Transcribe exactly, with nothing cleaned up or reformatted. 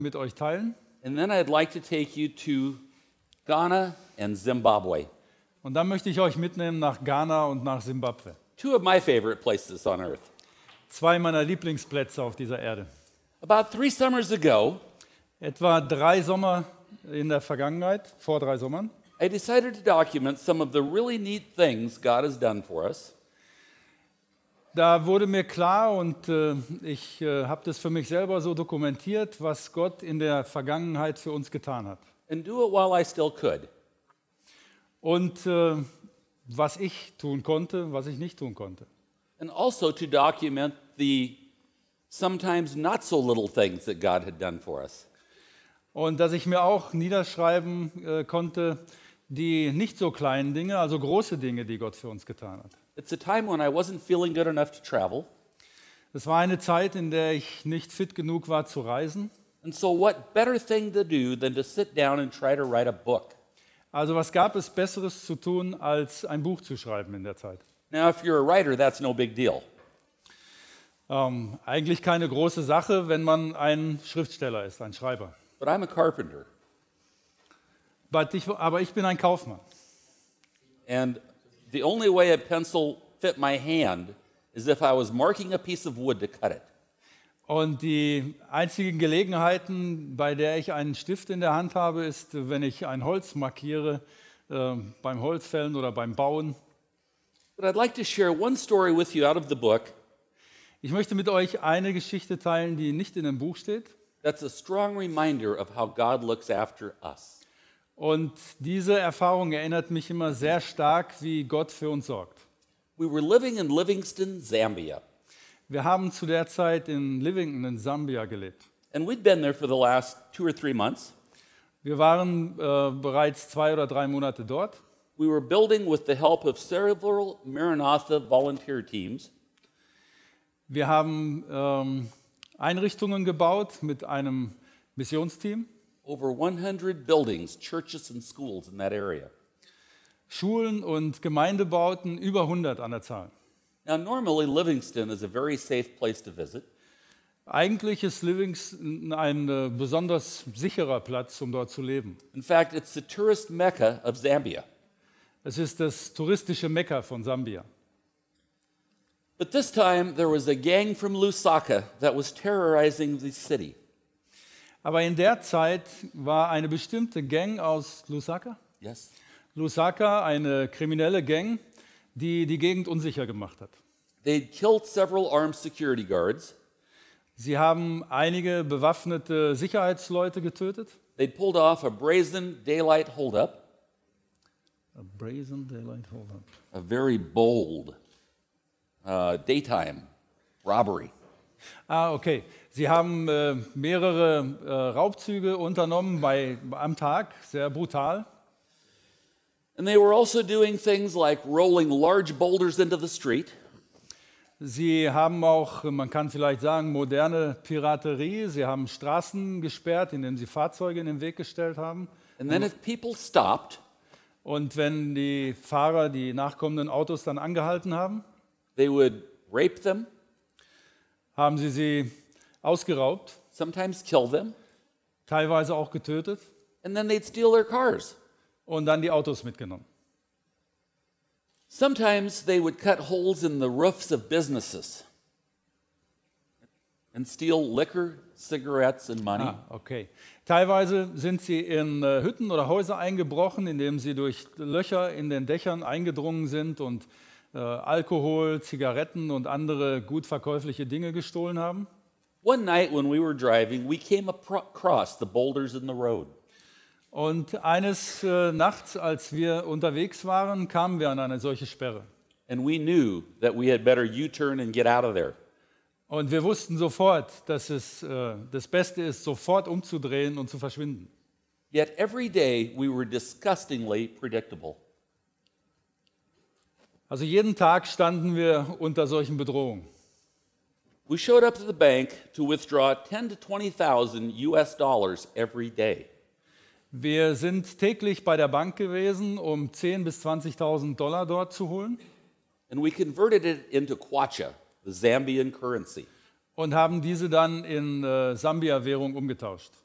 mit euch teilen. And then I'd like to take you to Ghana and Zimbabwe, Und dann möchte ich euch mitnehmen nach Ghana und nach Simbabwe. two of my favorite places on earth. Zwei meiner Lieblingsplätze auf dieser Erde. About three summers ago, Etwa drei Sommer in der Vergangenheit, vor drei Sommern, I decided to document some of the really neat things God has done for us. da wurde mir klar und äh, ich äh, habe das für mich selber so dokumentiert, was Gott in der Vergangenheit für uns getan hat. And do it while I still could. Und äh, was ich tun konnte, was ich nicht tun konnte. And also to document the sometimes not so little things that God had done for us. Und dass ich mir auch niederschreiben äh, konnte, die nicht so kleinen Dinge, also große Dinge, die Gott für uns getan hat. It's a time when I wasn't feeling good enough to travel. Es war eine Zeit, in der ich nicht fit genug war zu reisen. And so what better thing to do than to sit down and try to write a book? Also was gab es Besseres zu tun, als ein Buch zu schreiben in der Zeit? Now, if you're a writer, that's no big deal. Ähm, eigentlich keine große Sache, wenn man ein Schriftsteller ist, ein Schreiber. But I'm a carpenter. But ich, aber ich bin ein Kaufmann. And the only way a pencil fit my hand is if I was marking a piece of wood to cut it. Und die einzigen Gelegenheiten, bei der ich einen Stift in der Hand habe, ist, wenn ich ein Holz markiere, äh, beim Holzfällen oder beim Bauen. But I'd like to share one story with you out of the book Ich möchte mit euch eine Geschichte teilen, die nicht in dem Buch steht. that's a strong reminder of how God looks after us. Und diese Erfahrung erinnert mich immer sehr stark, wie Gott für uns sorgt. We were living in Livingston, Zambia, Wir haben zu der Zeit in Livingston in Sambia gelebt. and we'd been there for the last two or three months. Wir waren äh, bereits zwei oder drei Monate dort. We were building with the help of several Maranatha volunteer teams. Wir haben ähm, Einrichtungen gebaut mit einem Missionsteam, Over one hundred buildings, churches, and schools in that area. Schulen und Gemeindebauten, über hundert an der Zahl. Now, normally Livingston is a very safe place to visit, Eigentlich ist Livingston ein äh, besonders sicherer Platz, um dort zu leben. in fact, it's the tourist mecca of Zambia. Es ist das touristische Mekka von Sambia. But this time, there was a gang from Lusaka that was terrorizing the city. Aber in der Zeit war eine bestimmte Gang aus Lusaka, Yes. Lusaka, eine kriminelle Gang, die die Gegend unsicher gemacht hat. They'd killed several armed security guards. Sie haben einige bewaffnete Sicherheitsleute getötet. They'd pulled off a brazen daylight holdup, A brazen daylight hold-up. a very bold uh, daytime robbery. Ah, okay. Sie haben äh, mehrere äh, Raubzüge unternommen bei, am Tag, sehr brutal. And they were also doing things like rolling large boulders into the street. Sie haben auch, man kann vielleicht sagen, moderne Piraterie. Sie haben Straßen gesperrt, indem sie Fahrzeuge in den Weg gestellt haben. And then if people stopped, Und wenn die Fahrer die nachkommenden Autos dann angehalten haben, they would rape them, haben sie sie ausgeraubt, sometimes kill them, teilweise auch getötet and then they'd steal their cars. und dann die Autos mitgenommen. Sometimes they would cut holes in the roofs of businesses and steal liquor, cigarettes, and money. Ah, okay. Teilweise sind sie in äh, Hütten oder Häuser eingebrochen, indem sie durch Löcher in den Dächern eingedrungen sind und äh, Alkohol, Zigaretten und andere gut verkäufliche Dinge gestohlen haben. One night when we were driving, we came apro- across the boulders in the road. Und eines äh, Nachts, als wir unterwegs waren, kamen wir an eine solche Sperre. And we knew that we had better U-turn and get out of there. Und wir wussten sofort, dass es äh, das Beste ist, sofort umzudrehen und zu verschwinden. Yet every day we were disgustingly predictable. Also jeden Tag standen wir unter solchen Bedrohungen. We showed up to the bank to withdraw ten to twenty thousand U S dollars every day. Wir sind täglich bei der Bank gewesen, um zehntausend bis zwanzigtausend Dollar dort zu holen And we converted it into kwacha, the Zambian currency. und haben diese dann in äh, Sambia-Währung umgetauscht.